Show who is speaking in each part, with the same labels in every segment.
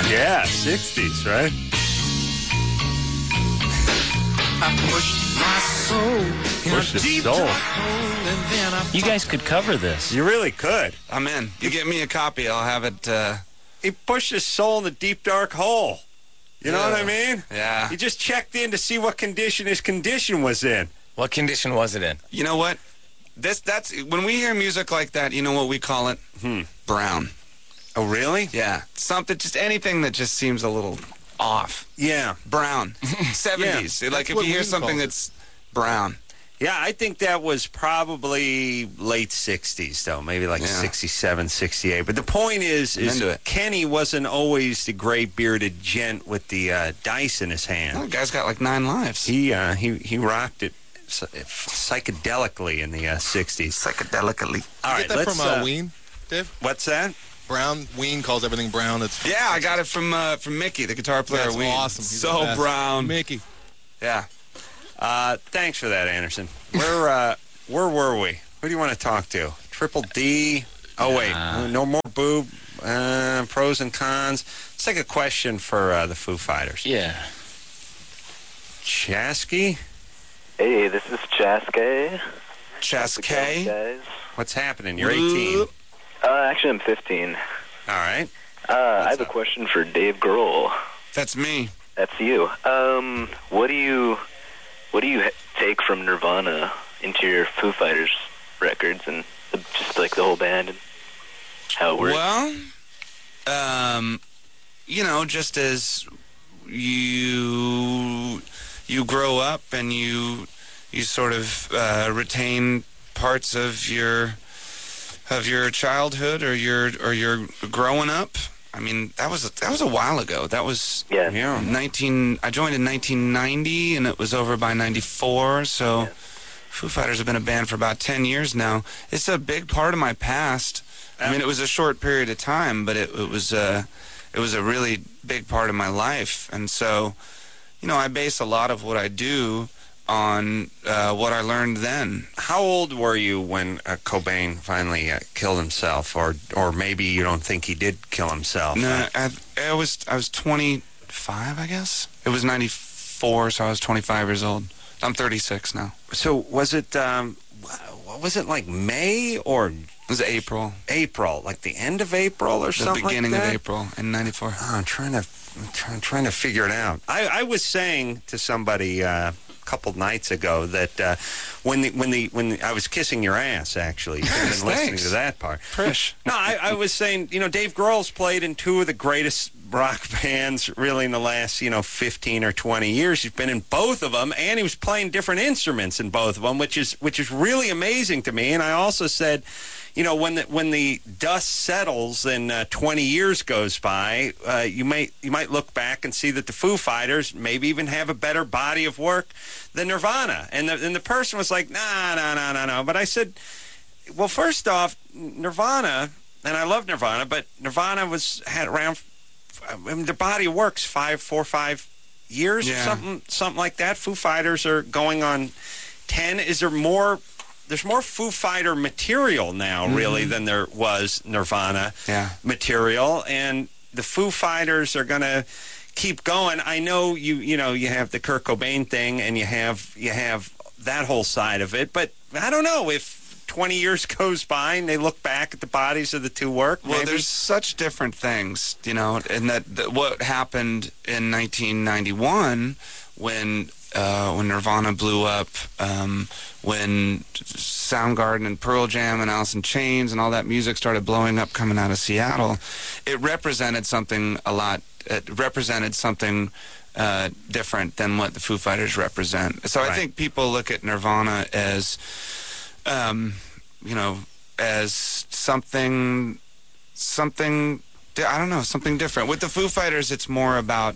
Speaker 1: Yeah, 60s, right?
Speaker 2: I pushed my soul.
Speaker 1: Push the soul.
Speaker 3: You guys could cover this.
Speaker 1: You really could.
Speaker 4: I'm in. You get me a copy, I'll have it.
Speaker 1: He pushed his soul in the deep, dark hole. You know what I mean?
Speaker 4: Yeah.
Speaker 1: He just checked in to see what condition his condition was in.
Speaker 5: What condition was it in?
Speaker 4: You know what? That's when we hear music like that, you know what we call it? Brown.
Speaker 1: Oh, really?
Speaker 4: Yeah. Something, just anything that just seems a little off.
Speaker 1: Yeah.
Speaker 4: Brown. 70s.
Speaker 1: Yeah.
Speaker 4: Like if
Speaker 5: what
Speaker 4: you hear
Speaker 5: we
Speaker 4: something
Speaker 5: call it.
Speaker 4: that's brown.
Speaker 1: Yeah, I think that was probably late 60s, though. Maybe like
Speaker 4: Yeah.
Speaker 1: 67, 68. But the point is
Speaker 4: into it.
Speaker 1: Kenny wasn't always the gray-bearded gent with the dice in his hand.
Speaker 4: Oh, the guy's got like 9 lives.
Speaker 1: He rocked it psychedelically in the 60s.
Speaker 4: Psychedelically.
Speaker 1: All
Speaker 6: Get
Speaker 1: right,
Speaker 6: that
Speaker 1: let's...
Speaker 6: from Ween, Dave?
Speaker 1: What's that?
Speaker 6: Brown. Ween calls everything brown. It's
Speaker 4: Yeah, I got it from Mickey, the guitar player.
Speaker 6: That's
Speaker 4: We
Speaker 6: awesome. He's the
Speaker 4: so
Speaker 6: best.
Speaker 4: brown.
Speaker 6: Mickey.
Speaker 4: Yeah.
Speaker 1: Thanks for that, Anderson. Where were we? Who do you want to talk to? Triple D? Oh, wait. No more boob? Pros and cons? Let's take a question for the Foo Fighters.
Speaker 3: Yeah.
Speaker 1: Chasky?
Speaker 7: Hey, this is Chaskay.
Speaker 4: Chaskay.
Speaker 7: Guys.
Speaker 1: What's happening? You're 18.
Speaker 7: Actually, I'm 15.
Speaker 1: All right.
Speaker 7: I have a question for Dave Grohl.
Speaker 4: That's me.
Speaker 7: That's you. What do you take from Nirvana into your Foo Fighters records and just like the whole band and how it works?
Speaker 4: Well, you know, just as you grow up and you sort of retain parts of your childhood or your growing up. I mean, that was a while ago. That was
Speaker 7: Yeah.
Speaker 4: I joined in 1990 and it was over by 94. So Foo Fighters have been a band for about 10 years now. It's a big part of my past. I mean, it was a short period of time, but it was a really big part of my life. And so, you know, I base a lot of what I do on what I learned then.
Speaker 1: How old were you when Cobain finally killed himself? Or maybe you don't think he did kill himself?
Speaker 4: No, I was 25, I guess. It was 94, so I was 25 years old. I'm 36 now.
Speaker 1: So was it, like May or...
Speaker 4: It was April.
Speaker 1: April, like the end of April or something like that?
Speaker 4: The beginning of April in 94.
Speaker 1: Oh, I'm trying to figure it out. I was saying to somebody a couple nights ago that when I was kissing your ass, actually. You've been listening
Speaker 4: Thanks.
Speaker 1: to that part.
Speaker 4: Trish.
Speaker 1: No, I was saying, you know, Dave Grohl's played in 2 of the greatest rock bands really in the last, 15 or 20 years. He's been in both of them, and he was playing different instruments in both of them, which is really amazing to me. And I also said, you know, when the dust settles and 20 years goes by, you might look back and see that the Foo Fighters maybe even have a better body of work than Nirvana. And the person was like, no. But I said, well, first off, Nirvana, and I love Nirvana, but Nirvana had around, I mean, their body of work's 4 or 5 years,
Speaker 4: Yeah.
Speaker 1: or something like that. Foo Fighters are going on 10. Is there more? There's more Foo Fighter material now, really, than there was Nirvana material, and the Foo Fighters are going to keep going. I know you have the Kurt Cobain thing, and you have that whole side of it, but I don't know if 20 years goes by and they look back at the bodies of the two work.
Speaker 4: Well,
Speaker 1: maybe.
Speaker 4: there's such different things, you know, and that what happened in 1991 when Nirvana blew up, when Soundgarden and Pearl Jam and Alice in Chains and all that music started blowing up coming out of Seattle, it represented something different than what the Foo Fighters represent. So I think people look at Nirvana as, as something, I don't know, something different. With the Foo Fighters, it's more about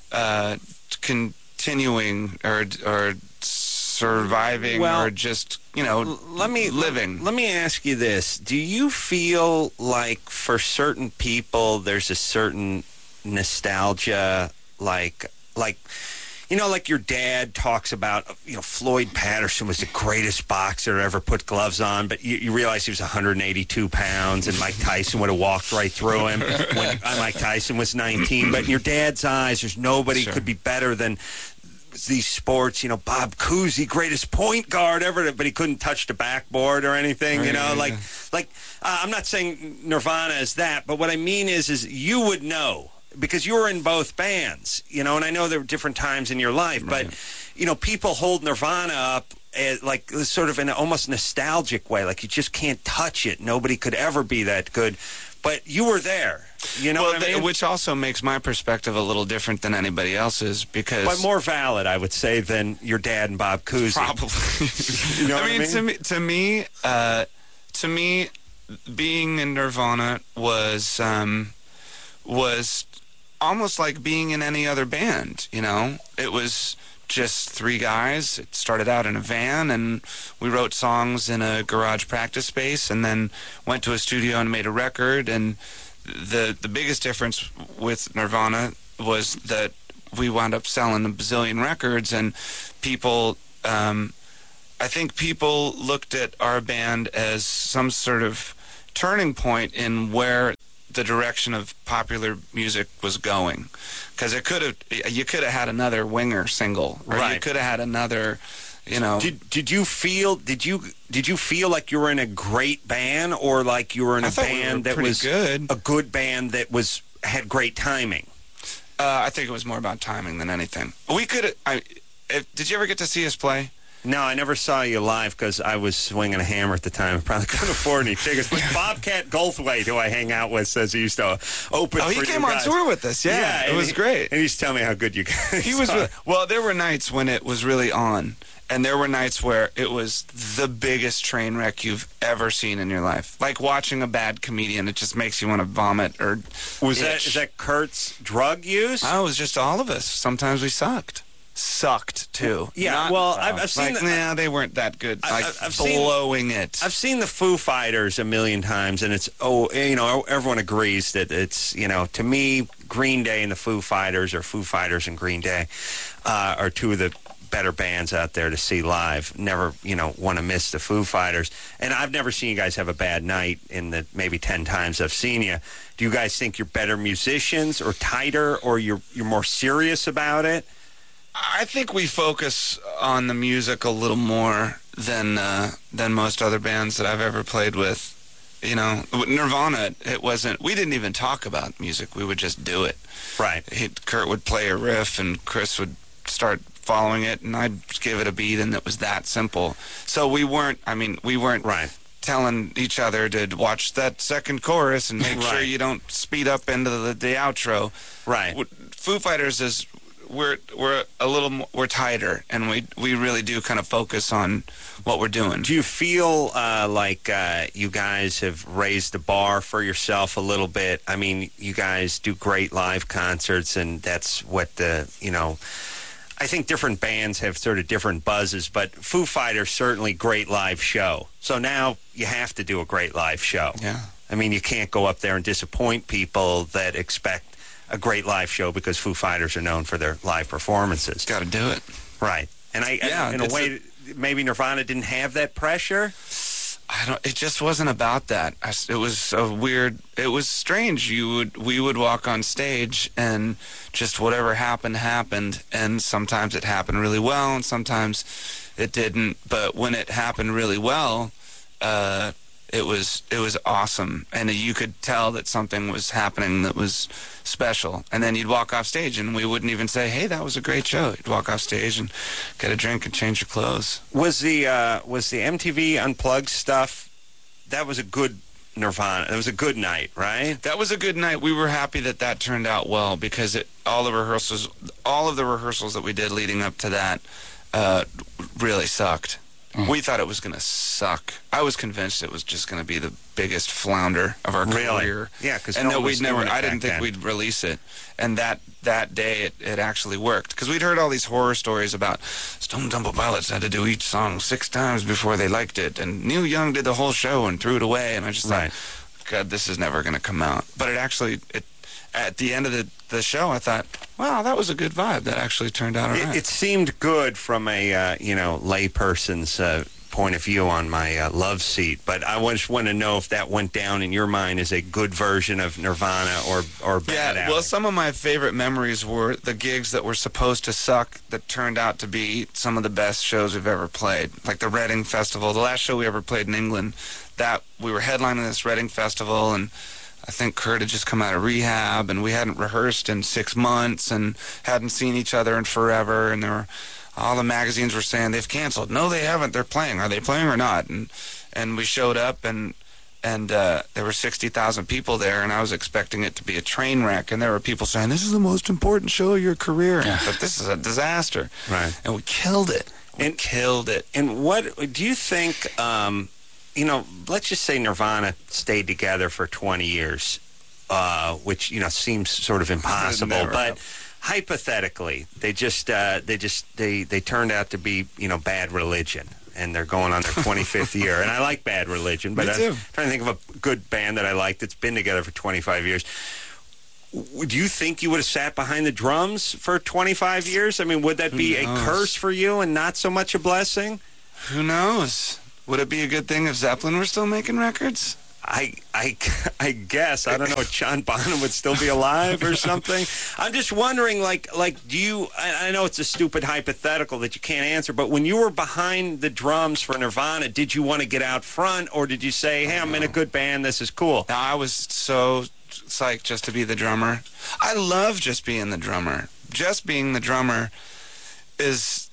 Speaker 4: continuing or surviving or just, living.
Speaker 1: Let me ask you this. Do you feel like for certain people there's a certain nostalgia, like like your dad talks about, Floyd Patterson was the greatest boxer to ever put gloves on, but you realize he was 182 pounds, and Mike Tyson would have walked right through him when Mike Tyson was 19. But in your dad's eyes, there's nobody could be better than these sports. Bob Cousy, greatest point guard ever, but he couldn't touch the backboard or anything. I'm not saying Nirvana is that, but what I mean is you would know, because you were in both bands, and I know there were different times in your life, but, people hold Nirvana up as, like, sort of in an almost nostalgic way, like you just can't touch it. Nobody could ever be that good. But you were there, what I mean?
Speaker 4: Which also makes my perspective a little different than anybody else's, because...
Speaker 1: But more valid, I would say, than your dad and Bob Cousy.
Speaker 4: Probably. To me, being in Nirvana was almost like being in any other band, It was just three guys. It started out in a van, and we wrote songs in a garage practice space, and then went to a studio and made a record. And the biggest difference with Nirvana was that we wound up selling a bazillion records, and people... I think people looked at our band as some sort of turning point in where the direction of popular music was going, because you could have had another Winger single, or you could have had another,
Speaker 1: Did you feel like you were in a great band, or like you were in a band that was
Speaker 4: good,
Speaker 1: a good band that had great timing?
Speaker 4: I think it was more about timing than anything. Did you ever get to see us play?
Speaker 1: No, I never saw you live because I was swinging a hammer at the time. I probably couldn't afford any tickets. But Bobcat Goldthwait, who I hang out with, says he used to open for you guys.
Speaker 4: Oh, he came on tour with us. Yeah, it was great.
Speaker 1: And he's telling me how good you guys
Speaker 4: He was well, there were nights when it was really on, and there were nights where it was the biggest train wreck you've ever seen in your life. Like watching a bad comedian, it just makes you want to vomit or
Speaker 1: is that Kurt's drug use?
Speaker 4: Oh, it was just all of us. Sometimes we sucked too.
Speaker 1: Yeah, I've seen
Speaker 4: they weren't that good. I've blowing it.
Speaker 1: I've seen the Foo Fighters a million times, and it's everyone agrees that it's to me, Green Day and the Foo Fighters, or Foo Fighters and Green Day, are two of the better bands out there to see live. Never want to miss the Foo Fighters, and I've never seen you guys have a bad night in the maybe 10 times I've seen you. Do you guys think you're better musicians, or tighter, or you're more serious about it?
Speaker 4: I think we focus on the music a little more than most other bands that I've ever played with. Nirvana, we didn't even talk about music. We would just do it.
Speaker 1: Right.
Speaker 4: Kurt would play a riff, and Chris would start following it, and I'd give it a beat, and it was that simple. So we weren't
Speaker 1: right.
Speaker 4: telling each other to watch that second chorus and make sure you don't speed up into the outro.
Speaker 1: Right.
Speaker 4: Foo Fighters is... We're we're tighter, and we really do kind of focus on what we're doing.
Speaker 1: Do you feel like you guys have raised the bar for yourself a little bit? I mean, you guys do great live concerts, and that's what I think different bands have sort of different buzzes, but Foo Fighters, certainly great live show. So now you have to do a great live show.
Speaker 4: Yeah.
Speaker 1: I mean, you can't go up there and disappoint people that expect a great live show, because Foo Fighters are known for their live performances.
Speaker 4: Got to do it.
Speaker 1: Right. And in a way, maybe Nirvana didn't have that pressure?
Speaker 4: It just wasn't about that. It was it was strange. We would walk on stage, and just whatever happened, and sometimes it happened really well, and sometimes it didn't. But when it happened really well, it was awesome, and you could tell that something was happening that was special. And then you'd walk off stage, and we wouldn't even say, "Hey, that was a great show." You'd walk off stage and get a drink and change your clothes.
Speaker 1: Was the MTV Unplugged stuff? That was a good Nirvana. It was a good night, right?
Speaker 4: That was a good night. We were happy that turned out well, because all of the rehearsals that we did leading up to that really sucked. We thought it was going to suck. I was convinced it was just going to be the biggest flounder of our career.
Speaker 1: Yeah, because
Speaker 4: I didn't think we'd release it. And that day it actually worked, because we'd heard all these horror stories about Stone Temple Pilots had to do each song 6 times before they liked it, and Neil Young did the whole show and threw it away, and I just thought, God, this is never going to come out. But it at the end of the show, I thought, wow, that was a good vibe. That actually turned out all right.
Speaker 1: It seemed good from a layperson's point of view on my love seat, but I just want to know if that went down in your mind as a good version of Nirvana or bad.
Speaker 4: Yeah, well, some of my favorite memories were the gigs that were supposed to suck that turned out to be some of the best shows we've ever played. Like the Reading Festival, the last show we ever played in England, that we were headlining this Reading Festival, and I think Kurt had just come out of rehab, and we hadn't rehearsed in 6 months and hadn't seen each other in forever, and all the magazines were saying they've canceled. No, they haven't. They're playing. Are they playing or not? And we showed up, and there were 60,000 people there, and I was expecting it to be a train wreck, and there were people saying, this is the most important show of your career, but this is a disaster.
Speaker 1: Right.
Speaker 4: And we killed it. Killed it.
Speaker 1: And what do you think, let's just say Nirvana stayed together for 20 years, which, seems sort of impossible, but hypothetically, they turned out to be, Bad Religion, and they're going on their 25th year. And I like Bad Religion, but I'm trying to think of a good band that I like that's been together for 25 years. Do you think you would have sat behind the drums for 25 years? I mean, would that be a curse for you and not so much a blessing?
Speaker 4: Who knows? Would it be a good thing if Zeppelin were still making records?
Speaker 1: I guess. I don't know. John Bonham would still be alive or something. I'm just wondering, do you... I know it's a stupid hypothetical that you can't answer, but when you were behind the drums for Nirvana, did you want to get out front, or did you say, hey, I'm in a good band, this is cool?
Speaker 4: No, I was so psyched just to be the drummer. I love just being the drummer. Just being the drummer is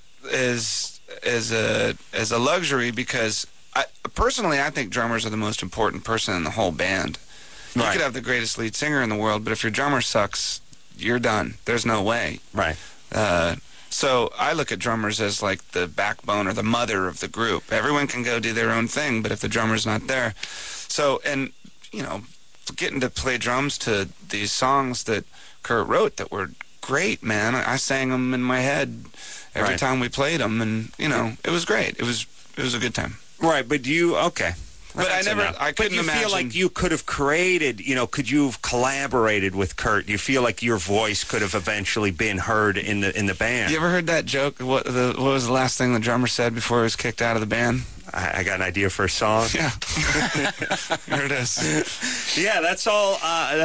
Speaker 4: a luxury because... Personally, I think drummers are the most important person in the whole band. You could have the greatest lead singer in the world, but if your drummer sucks, you're done. There's no way.
Speaker 1: Right.
Speaker 4: So I look at drummers as like the backbone or the mother of the group. Everyone can go do their own thing, but if the drummer's not there. So, and, getting to play drums to these songs that Kurt wrote that were great, man. I sang them in my head every time we played them, and, it was great. It was a good time.
Speaker 1: Right, but okay.
Speaker 4: But I couldn't imagine.
Speaker 1: But you feel like you could have created, could you have collaborated with Kurt? Do you feel like your voice could have eventually been heard in the band?
Speaker 4: You ever heard that joke? What was the last thing the drummer said before he was kicked out of the band?
Speaker 1: I got an idea for a song.
Speaker 4: Yeah. Here it is.
Speaker 1: Yeah, that's all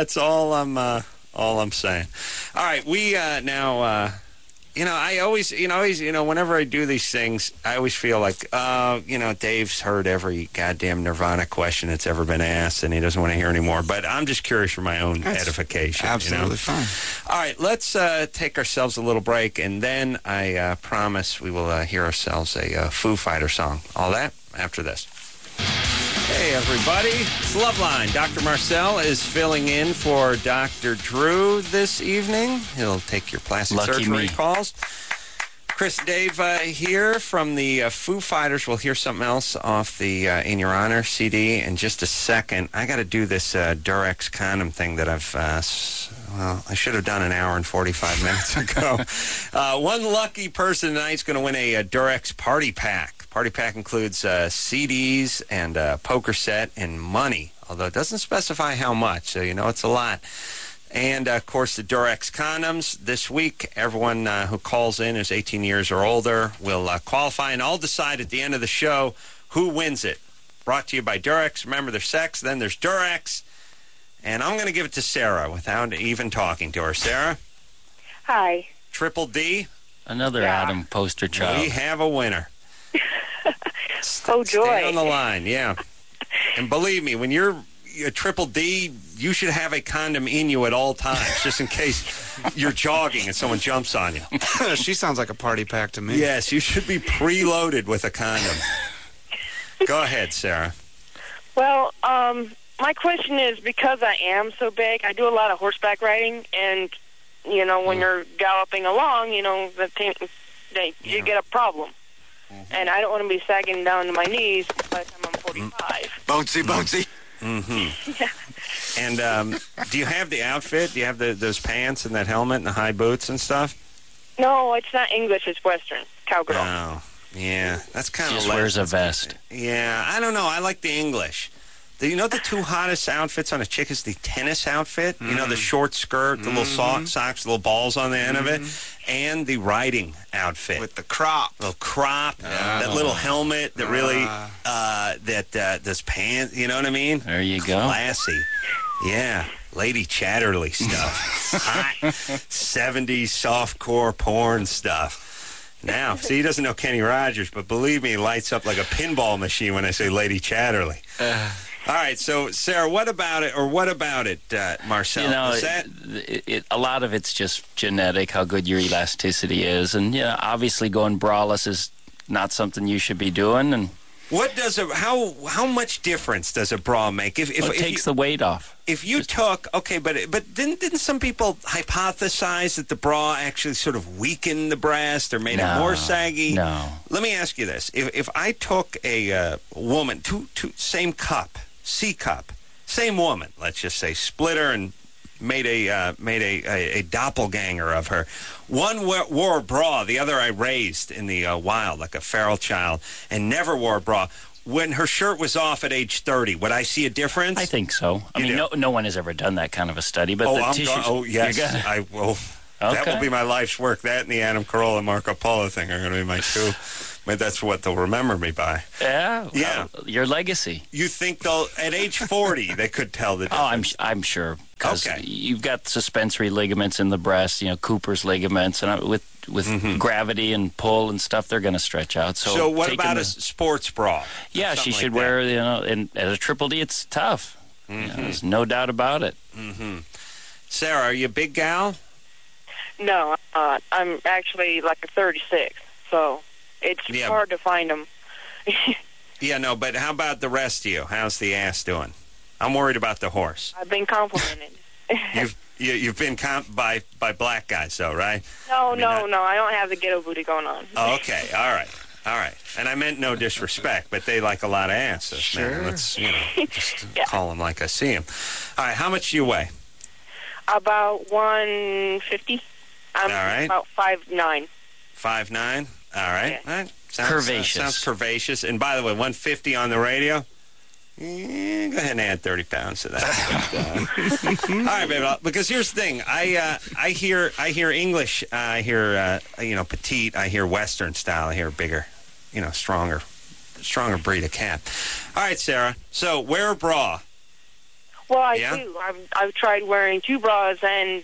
Speaker 1: I'm saying. All right, we now... I always, whenever I do these things, I always feel like, Dave's heard every goddamn Nirvana question that's ever been asked, and he doesn't want to hear anymore. But I'm just curious for my own edification.
Speaker 4: Absolutely fine.
Speaker 1: All right, let's take ourselves a little break, and then I promise we will hear ourselves a Foo Fighter song. All that after this. Hey, everybody. It's Loveline. Dr. Marcel is filling in for Dr. Drew this evening. He'll take your plastic surgery calls. Chris and Dave here from the Foo Fighters. We'll hear something else off the In Your Honor CD in just a second. I got to do this Durex condom thing that I should have done an hour and 45 minutes ago. One lucky person tonight is going to win a Durex Party Pack. Party Pack includes CDs and a poker set and money, although it doesn't specify how much, so it's a lot. And, of course, the Durex condoms. This week, everyone who calls in is 18 years or older will qualify, and I'll decide at the end of the show who wins it. Brought to you by Durex. Remember, there's sex, then there's Durex. And I'm going to give it to Sarah without even talking to her. Sarah?
Speaker 5: Hi.
Speaker 1: Triple D?
Speaker 3: Another Adam poster child.
Speaker 1: We have a winner.
Speaker 5: Oh, joy.
Speaker 1: Stay on the line, yeah. And believe me, when you're a Triple D, you should have a condom in you at all times, just in case you're jogging and someone jumps on you.
Speaker 4: She sounds like a party pack to me.
Speaker 1: Yes, you should be preloaded with a condom. Go ahead, Sarah.
Speaker 5: Well, my question is, because I am so big, I do a lot of horseback riding, and, when you're galloping along, you get a problem. Mm-hmm. And I don't want to be sagging down to my knees by the time I'm 45.
Speaker 6: Bouncy.
Speaker 1: Mm-hmm. Yeah. And do you have the outfit? Do you have those pants and that helmet and the high boots and stuff?
Speaker 5: No, it's not English. It's Western. Cowgirl.
Speaker 1: Oh, yeah. That's kind of...
Speaker 3: She just wears a vest.
Speaker 1: Yeah, I don't know. I like the English. You know the two hottest outfits on a chick is the tennis outfit. You know, the short skirt, the little socks, the little balls on the end of it, and the riding outfit.
Speaker 4: With the crop.
Speaker 1: Little crop, that little helmet that really, those pants, you know what I mean?
Speaker 3: There you go.
Speaker 1: Classy. Yeah. Lady Chatterley stuff. Hot 70s softcore porn stuff. Now, see, he doesn't know Kenny Rogers, but believe me, he lights up like a pinball machine when I say Lady Chatterley. All right, so, Sarah, what about it, Marcel?
Speaker 3: You know,
Speaker 1: Is that...
Speaker 3: a lot of it's just genetic, how good your elasticity is. And, you know, obviously going braless is not something you should be doing. And
Speaker 1: What does how much difference does a bra make? If
Speaker 3: it takes the weight off.
Speaker 1: If you took, okay, but didn't some people hypothesize that the bra actually sort of weakened the breast or made it more saggy?
Speaker 3: No.
Speaker 1: Let me ask you this: if I took a woman, two same cup, C cup, same woman, let's just say, split her and made a doppelganger of her. One wore a bra, the other I raised in the wild like a feral child, and never wore a bra. When her shirt was off at age 30, would I see a difference?
Speaker 3: I think so. I mean, no one has ever done that kind of a study, but the tissues...
Speaker 1: Yes, I will.
Speaker 3: Okay.
Speaker 1: That will be my life's work. That and the Adam Carolla Marco Polo thing are going to be my two. But that's what they'll remember me by.
Speaker 3: Yeah.
Speaker 1: Yeah.
Speaker 3: Your legacy.
Speaker 1: You think they'll, at age 40, they could tell the difference?
Speaker 3: Oh, I'm sure. Because
Speaker 1: Okay.
Speaker 3: you've got suspensory ligaments in the breast, you know, Cooper's ligaments, and with gravity and pull and stuff, they're going to stretch out.
Speaker 1: So what about a sports bra?
Speaker 3: Yeah, she should wear, you know, and as a Triple D, it's tough. You know, there's no doubt about it.
Speaker 1: Sarah, are you a big gal?
Speaker 5: No, I'm actually like a 36, so it's hard to find them.
Speaker 1: Yeah, no, but how about the rest of you? How's the ass doing? I'm worried about the horse.
Speaker 5: I've been complimented.
Speaker 1: You've been by black guys, though, right?
Speaker 5: No, I don't have the ghetto booty going on.
Speaker 1: Oh, okay, all right. And I meant no disrespect, but they like a lot of asses. Sure. Man. Let's, just call them like I see them. All right, how much do you weigh?
Speaker 5: About 150. I'm about 5'9".
Speaker 1: 5'9"? All right.
Speaker 5: Yeah.
Speaker 1: All right.
Speaker 3: Curvaceous.
Speaker 1: Sounds curvaceous. And by the way, 150 on the radio? Go ahead and add 30 pounds to that. All right, baby. Because here's the thing. I hear English. I hear, petite. I hear Western style. I hear bigger, stronger breed of cat. All right, Sarah. So wear a bra.
Speaker 5: Well, I do. I've tried wearing two bras, and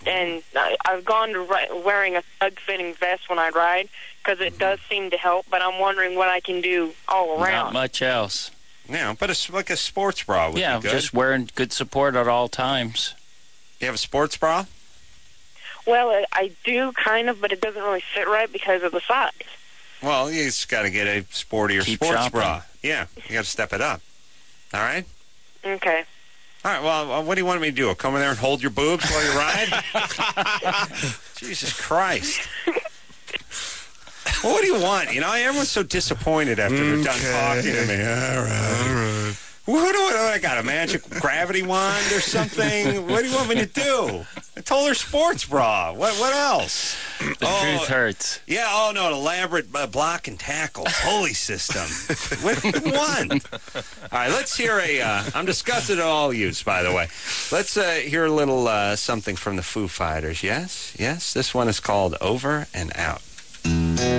Speaker 5: I've gone to wearing a snug-fitting vest when I ride because it does seem to help. But I'm wondering what I can do all around.
Speaker 3: Not much else.
Speaker 1: Yeah, but it's like a sports bra would be good.
Speaker 3: Yeah, just wearing good support at all times.
Speaker 1: You have a sports bra?
Speaker 5: Well, I do kind of, but it doesn't really fit right because of the size.
Speaker 1: Well, you just got to get a sportier sports bra. Yeah, you got to step it up. All right?
Speaker 5: Okay.
Speaker 1: All right, well, what do you want me to do? Come in there and hold your boobs while you ride? Jesus Christ. Well, what do you want? Everyone's so disappointed after they're done talking to me. All right. What do I got, a magic gravity wand or something? What do you want me to do? I told her sports bra. What else?
Speaker 3: The truth hurts.
Speaker 1: Yeah, an elaborate block and tackle pulley system. What do you want? All right, let's hear I'm disgusted at all use, by the way. Let's hear a little something from the Foo Fighters. Yes? This one is called Over and Out.